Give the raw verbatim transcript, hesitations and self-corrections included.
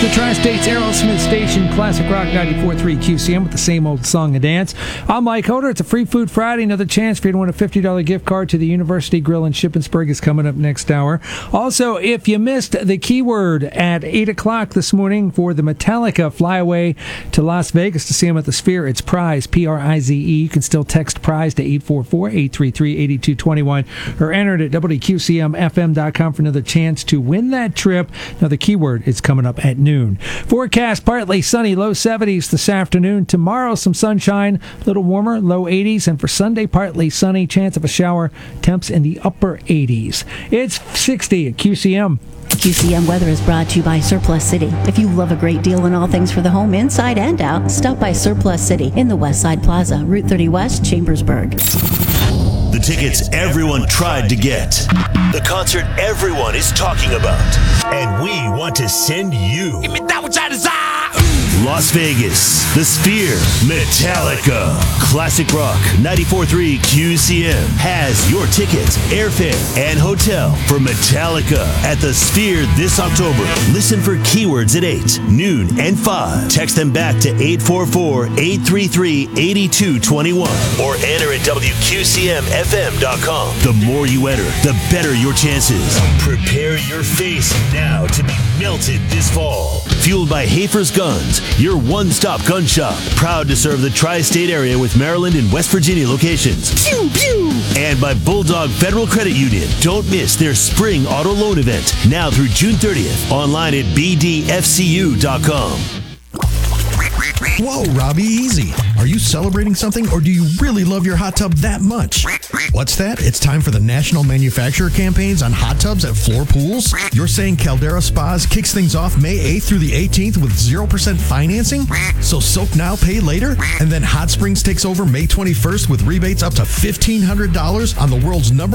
The Tri-State's Aerosmith Station, Classic Rock ninety-four point three Q C M with the same old song and dance. I'm Mike Holder. It's a Free Food Friday. Another chance for you to win a fifty dollars gift card to the University Grill in Shippensburg is coming up next hour. Also, if you missed the keyword at eight o'clock this morning for the Metallica flyaway to Las Vegas to see them at the Sphere, it's prize, P R I Z E. You can still text prize to eight four four, eight three three, eight two two one or enter it at W Q C M F M dot com for another chance to win that trip. Now, the keyword is coming up at noon. Forecast, partly sunny, low seventies this afternoon. Tomorrow, some sunshine, a little warmer, low eighties. And for Sunday, partly sunny, chance of a shower, temps in the upper eighties. It's sixty at Q C M. Q C M weather is brought to you by Surplus City. If you love a great deal on all things for the home, inside and out, stop by Surplus City in the West Side Plaza, Route thirty West, Chambersburg. The tickets everyone tried to get. The concert everyone is talking about. And we want to send you. Give me that which I desire. Las Vegas, The Sphere, Metallica. Classic Rock ninety-four point three Q C M has your tickets, airfare, and hotel for Metallica at The Sphere this October. Listen for keywords at eight, noon, and five. Text them back to eight four four, eight three three, eight two two one or enter at W Q C M F M dot com. The more you enter, the better your chances. Prepare your face now to be melted this fall. Fueled by Hafer's Guns, your one-stop gun shop. Proud to serve the tri-state area with Maryland and West Virginia locations. Pew, pew. And by Bulldog Federal Credit Union. Don't miss their spring auto loan event now through June thirtieth. Online at B D F C U dot com. Whoa, Robbie, easy. Are you celebrating something, or do you really love your hot tub that much? What's that? It's time for the National Manufacturer campaigns on hot tubs at Floor Pools? You're saying Caldera Spas kicks things off May eighth through the eighteenth with zero percent financing? So soak now, pay later? And then Hot Springs takes over May twenty-first with rebates up to fifteen hundred dollars on the world's number